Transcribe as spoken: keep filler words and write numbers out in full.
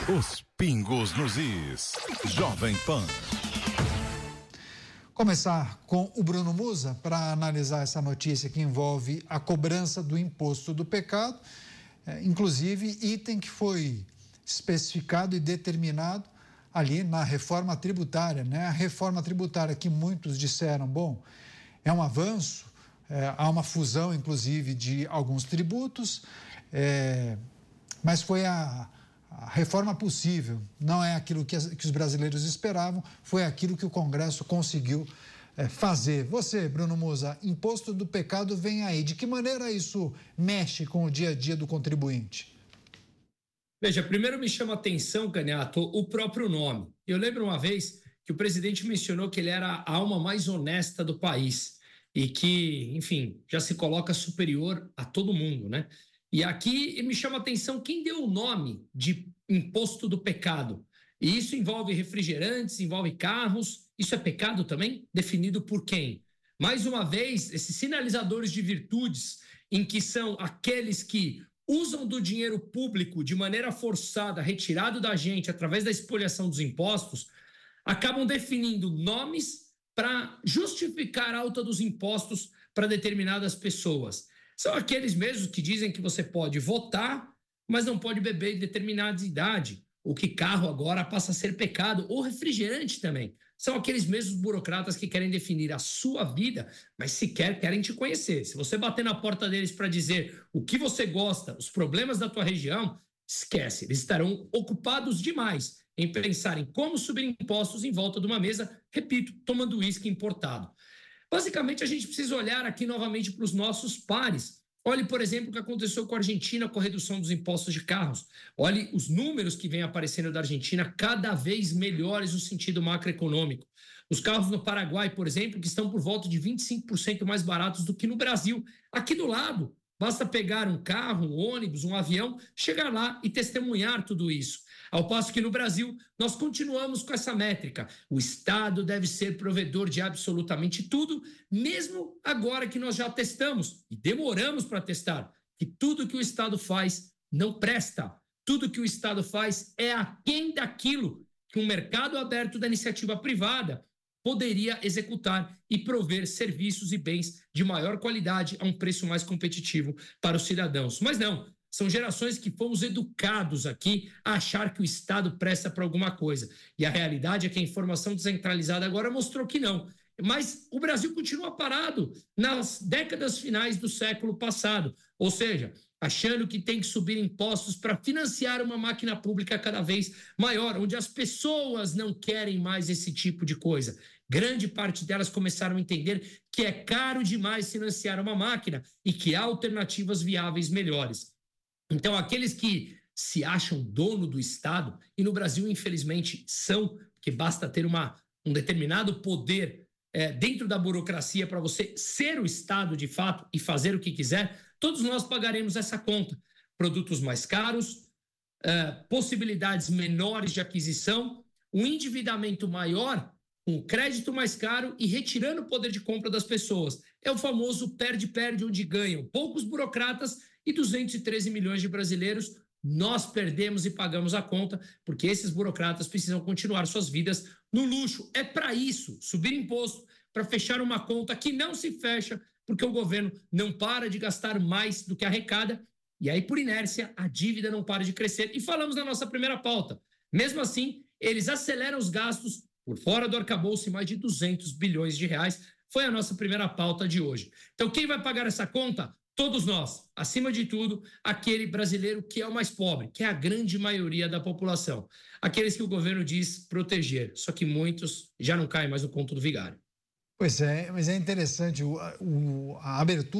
Os pingos nos is. Jovem Pan. Começar com o Bruno Musa para analisar essa notícia que envolve a cobrança do imposto do pecado, é, inclusive item que foi especificado e determinado ali na reforma tributária, né? A reforma tributária que muitos disseram, bom, é um avanço, é, há uma fusão, inclusive, de alguns tributos, é, mas foi a, a reforma possível, não é aquilo que, as, que os brasileiros esperavam, foi aquilo que o Congresso conseguiu é, fazer. Você, Bruno Musa, imposto do pecado vem aí. De que maneira isso mexe com o dia a dia do contribuinte? Veja, primeiro me chama a atenção, Canhato, o próprio nome. Eu lembro uma vez que o presidente mencionou que ele era a alma mais honesta do país e que, enfim, já se coloca superior a todo mundo, né? E aqui me chama a atenção quem deu o nome de imposto do pecado. E isso envolve refrigerantes, envolve carros. Isso é pecado também? Definido por quem? Mais uma vez, esses sinalizadores de virtudes, em que são aqueles que usam do dinheiro público de maneira forçada, retirado da gente através da expoliação dos impostos, acabam definindo nomes para justificar a alta dos impostos para determinadas pessoas. São aqueles mesmos que dizem que você pode votar, mas não pode beber em determinada idade, ou que carro agora passa a ser pecado, ou refrigerante também. São aqueles mesmos burocratas que querem definir a sua vida, mas sequer querem te conhecer. Se você bater na porta deles para dizer o que você gosta, os problemas da tua região, esquece. Eles estarão ocupados demais em pensar em como subir impostos em volta de uma mesa, repito, tomando uísque importado. Basicamente, a gente precisa olhar aqui novamente para os nossos pares. Olhe, por exemplo, o que aconteceu com a Argentina com a redução dos impostos de carros. Olhe os números que vêm aparecendo da Argentina cada vez melhores no sentido macroeconômico. Os carros no Paraguai, por exemplo, que estão por volta de vinte e cinco por cento mais baratos do que no Brasil. Aqui do lado, basta pegar um carro, um ônibus, um avião, chegar lá e testemunhar tudo isso. Ao passo que no Brasil, nós continuamos com essa métrica. O Estado deve ser provedor de absolutamente tudo, mesmo agora que nós já testamos, e demoramos para testar, que tudo que o Estado faz não presta. Tudo que o Estado faz é aquém daquilo que um mercado aberto da iniciativa privada poderia executar e prover serviços e bens de maior qualidade a um preço mais competitivo para os cidadãos. Mas não. São gerações que fomos educados aqui a achar que o Estado presta para alguma coisa. E a realidade é que a informação descentralizada agora mostrou que não. Mas o Brasil continua parado nas décadas finais do século passado. Ou seja, achando que tem que subir impostos para financiar uma máquina pública cada vez maior, onde as pessoas não querem mais esse tipo de coisa. Grande parte delas começaram a entender que é caro demais financiar uma máquina e que há alternativas viáveis melhores. Então, aqueles que se acham dono do Estado, e no Brasil, infelizmente, são, porque basta ter uma, um determinado poder é, dentro da burocracia para você ser o Estado de fato e fazer o que quiser, todos nós pagaremos essa conta. Produtos mais caros, é, possibilidades menores de aquisição, um endividamento maior, um crédito mais caro e retirando o poder de compra das pessoas. É o famoso perde-perde, onde ganham poucos burocratas e duzentos e treze milhões de brasileiros. Nós perdemos e pagamos a conta, porque esses burocratas precisam continuar suas vidas no luxo. É para isso, subir imposto, para fechar uma conta que não se fecha, porque o governo não para de gastar mais do que arrecada, e aí, por inércia, a dívida não para de crescer. E falamos na nossa primeira pauta. Mesmo assim, eles aceleram os gastos por fora do arcabouço, mais de duzentos bilhões de reais. Foi a nossa primeira pauta de hoje. Então, quem vai pagar essa conta? Todos nós. Acima de tudo, aquele brasileiro que é o mais pobre, que é a grande maioria da população. Aqueles que o governo diz proteger, só que muitos já não caem mais no conto do vigário. Pois é, mas é interessante o, o, a abertura